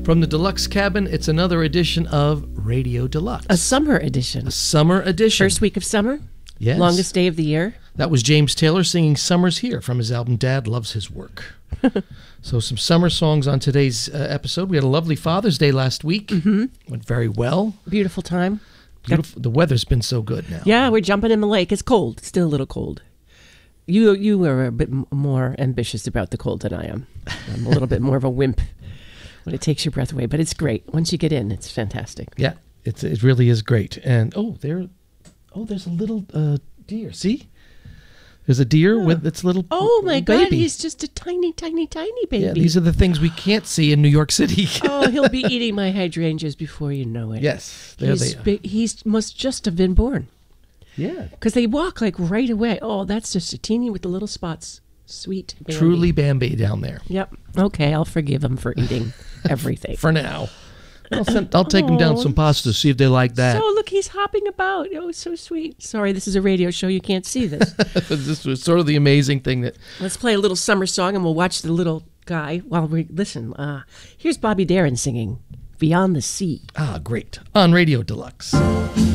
From the Deluxe Cabin, it's another edition of Radio Deluxe. A summer edition. A summer edition. First week of summer? Yes. Longest day of the year? That was James Taylor singing Summer's Here from his album Dad Loves His Work. So some summer songs on today's episode. We had a lovely Father's Day last week. Went very well. Beautiful time. Beautiful. The weather's been so good now. Yeah, we're jumping in the lake. It's cold. It's still a little cold. You are a bit more ambitious about the cold than I am. I'm a little bit more of a wimp when it takes your breath away. But it's great. Once you get in, it's fantastic. Yeah, it really is great. And there's a little deer. See? There's a deer with its little Oh my God, baby. he's just a tiny, tiny, tiny baby. Yeah, these are the things we can't see in New York City. Oh, he'll be eating my hydrangeas before you know it. Yes, there they are. He must just have been born. Yeah. Because they walk like right away. Oh, that's just a teeny with the little spots. Sweet Bambi. Truly Bambi down there. Yep. Okay, I'll forgive him for eating everything. For now. I'll take them down some pasta, see if they like that. So look, he's hopping about. Oh, so sweet. Sorry, this is a radio show. You can't see this. This was sort of the amazing thing that... Let's play a little summer song and we'll watch the little guy while we listen. Here's Bobby Darin singing Beyond the Sea. Ah, great. On Radio Deluxe.